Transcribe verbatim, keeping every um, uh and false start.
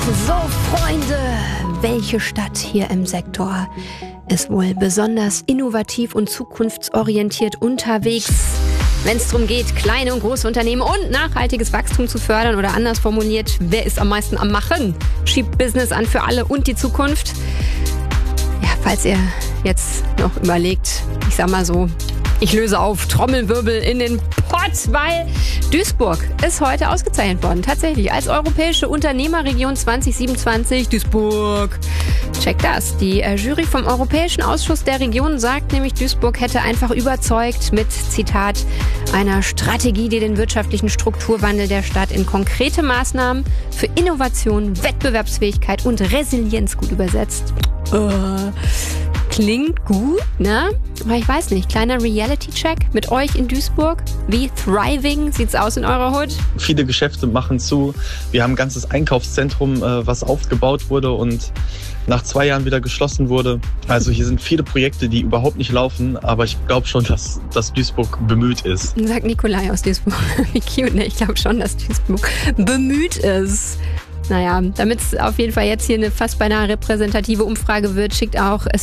So, Freunde, welche Stadt hier im Sektor ist wohl besonders innovativ und zukunftsorientiert unterwegs, wenn es darum geht, kleine und große Unternehmen und nachhaltiges Wachstum zu fördern? Oder anders formuliert, wer ist am meisten am Machen? Schiebt Business an für alle und die Zukunft? Ja, falls ihr jetzt noch überlegt, ich sag mal so, ich löse auf, Trommelwirbel in den Pott, weil Duisburg ist heute ausgezeichnet worden. Tatsächlich als europäische Unternehmerregion zwanzig siebenundzwanzig. Duisburg. Check das. Die Jury vom Europäischen Ausschuss der Region sagt nämlich, Duisburg hätte einfach überzeugt mit, Zitat, einer Strategie, die den wirtschaftlichen Strukturwandel der Stadt in konkrete Maßnahmen für Innovation, Wettbewerbsfähigkeit und Resilienz gut übersetzt. Uh, klingt gut, ne? Aber ich weiß nicht, kleiner Reality-Check mit euch in Duisburg. Wie thriving sieht's aus in eurer Hood? Viele Geschäfte machen zu. Wir haben ein ganzes Einkaufszentrum, was aufgebaut wurde und nach zwei Jahren wieder geschlossen wurde. Also hier sind viele Projekte, die überhaupt nicht laufen, aber ich glaube schon, dass, dass Duisburg bemüht ist. Sagt Nikolai aus Duisburg. Wie cute, ne? Ich glaube schon, dass Duisburg bemüht ist. Naja, damit es auf jeden Fall jetzt hier eine fast beinahe repräsentative Umfrage wird, schickt auch